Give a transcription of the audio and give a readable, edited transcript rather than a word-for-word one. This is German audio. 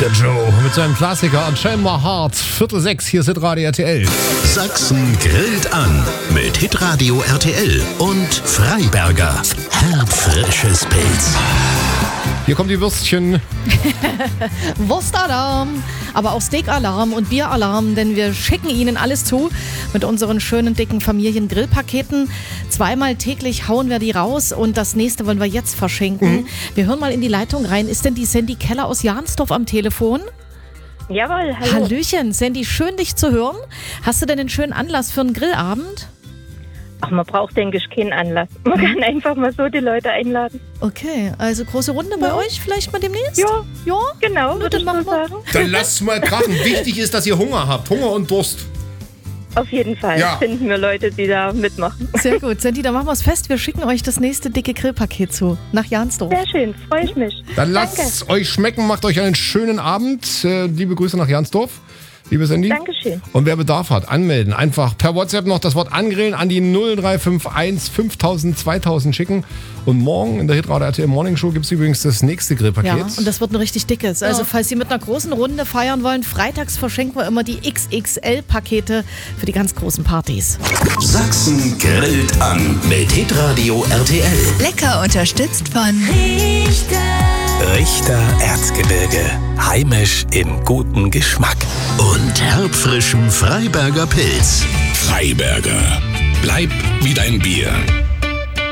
Der Joe mit seinem Klassiker Unchain My Heart, 5:45, hier ist Hitradio RTL. Sachsen grillt an mit Hitradio RTL und Freiberger. Herbfrisches Pilz. Hier kommen die Würstchen. Wurstalarm, aber auch Steakalarm und Bieralarm, denn wir schicken Ihnen alles zu mit unseren schönen, dicken Familiengrillpaketen. 2-mal täglich hauen wir die raus und das nächste wollen wir jetzt verschenken. Wir hören mal in die Leitung rein. Ist denn die Sandy Keller aus Jahnsdorf am Telefon? Jawohl, hallo. Hallöchen, Sandy, schön dich zu hören. Hast du denn einen schönen Anlass für einen Grillabend? Ach, man braucht, denke ich, keinen Anlass. Man kann einfach mal so die Leute einladen. Okay, also große Runde bei euch vielleicht mal demnächst? Ja, Ja? genau, Na, würde dann ich machen so wir. sagen. Dann lasst mal krachen. Wichtig ist, dass ihr Hunger habt. Hunger und Durst. Auf jeden Fall Ja. finden wir Leute, die da mitmachen. Sehr gut, Sandy, dann machen wir es fest. Wir schicken euch das nächste dicke Grillpaket zu, nach Jahnsdorf. Sehr schön, freue ich mich. Dann lasst es euch schmecken. Macht euch einen schönen Abend. Liebe Grüße nach Jahnsdorf. Liebe Sandy. Dankeschön. Und wer Bedarf hat, anmelden. Einfach per WhatsApp noch das Wort angrillen an die 0351 5000 2000 schicken. Und morgen in der Hitradio RTL Morning Show gibt es übrigens das nächste Grillpaket. Ja, und das wird ein richtig dickes. Also falls Sie mit einer großen Runde feiern wollen, freitags verschenken wir immer die XXL-Pakete für die ganz großen Partys. Sachsen grillt an mit Hitradio RTL. Lecker unterstützt von Richter Erzgebirge. Heimisch in gutem Geschmack. Und herbfrischem Freiberger Pilz. Freiberger. Bleib wie dein Bier.